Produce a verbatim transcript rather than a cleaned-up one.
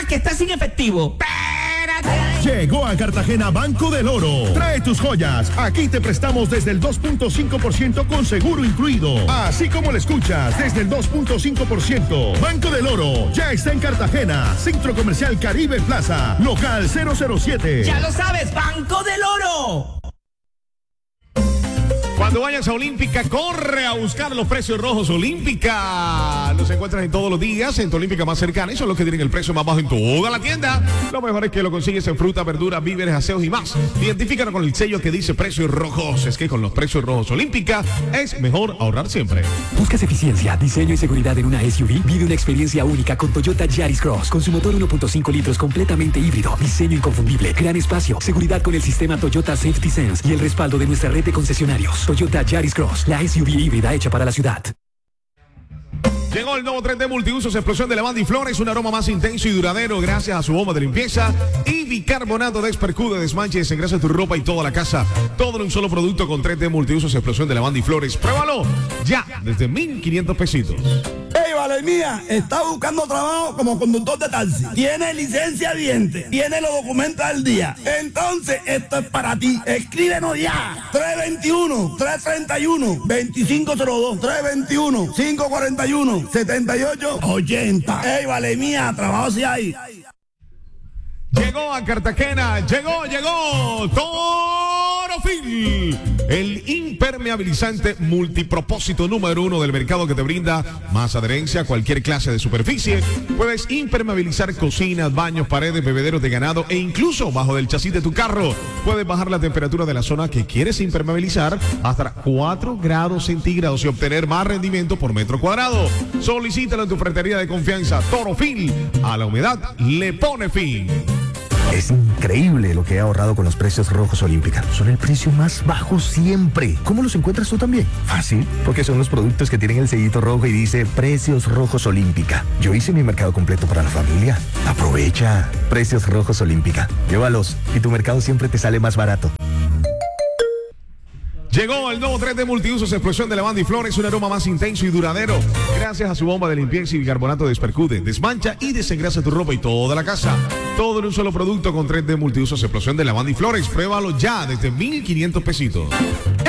que está sin efectivo. Llegó a Cartagena Banco del Oro. Trae tus joyas. Aquí te prestamos desde el dos punto cinco por ciento con seguro incluido. Así como lo escuchas, desde el dos punto cinco por ciento. Banco del Oro ya está en Cartagena. Centro Comercial Caribe Plaza. Local cero cero siete. Ya lo sabes, Banco del Oro. Cuando vayas a Olímpica, corre a buscar los precios rojos Olímpica. Los encuentras en todos los días en tu Olímpica más cercana. Eso es lo que tienen el precio más bajo en toda la tienda. Lo mejor es que lo consigues en fruta, verdura, víveres, aseos y más. Identifícalo con el sello que dice precios rojos. Es que con los precios rojos Olímpica es mejor ahorrar siempre. ¿Buscas eficiencia, diseño y seguridad en una S U V? Vive una experiencia única con Toyota Yaris Cross. Con su motor uno punto cinco litros completamente híbrido. Diseño inconfundible, gran espacio, seguridad con el sistema Toyota Safety Sense y el respaldo de nuestra red de concesionarios. Toyota Yaris Cross, la S U V híbrida hecha para la ciudad. Llegó el nuevo tres D Multiusos Explosión de Lavanda y Flores, un aroma más intenso y duradero gracias a su bomba de limpieza y bicarbonato de espercude, desmanche y desengrasa tu ropa y toda la casa. Todo en un solo producto con tres D Multiusos Explosión de Lavanda y Flores. Pruébalo ya desde mil quinientos pesitos. Hey, vale mía, está buscando trabajo como conductor de taxi. Tiene licencia vigente, tiene los documentos al día. Entonces, esto es para ti. Escríbenos ya. tres dos uno, tres tres uno, dos cinco cero dos, tres dos uno, cinco cuatro uno, siete ocho ochenta. Hey, vale mía, trabajo si hay. Llegó a Cartagena, llegó, llegó Torofil, el impermeabilizante multipropósito número uno del mercado que te brinda más adherencia a cualquier clase de superficie. Puedes impermeabilizar cocinas, baños, paredes, bebederos de ganado e incluso bajo del chasis de tu carro. Puedes bajar la temperatura de la zona que quieres impermeabilizar hasta cuatro grados centígrados y obtener más rendimiento por metro cuadrado. Solicítalo en tu ferretería de confianza. Torofil, a la humedad le pone fin. Es increíble lo que he ahorrado con los precios rojos Olímpica. Son el precio más bajo siempre. ¿Cómo los encuentras tú también? Fácil, porque son los productos que tienen el sellito rojo y dice Precios Rojos Olímpica. Yo hice mi mercado completo para la familia. Aprovecha. Precios Rojos Olímpica. Llévalos y tu mercado siempre te sale más barato. Llegó el nuevo tres D Multiusos Explosión de Lavanda y Flores, un aroma más intenso y duradero. Gracias a su bomba de limpieza y bicarbonato de espercude, desmancha y desengrasa tu ropa y toda la casa. Todo en un solo producto con tres D Multiusos Explosión de Lavanda y Flores. Pruébalo ya desde mil quinientos pesitos.